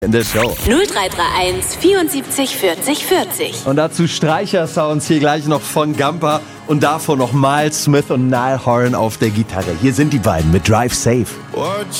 in der Show. 0331 74 40 40. Und dazu Streicher-Sounds hier gleich noch von Gamper und davor noch Miles Smith und Niall Horan auf der Gitarre. Hier sind die beiden mit Drive Safe.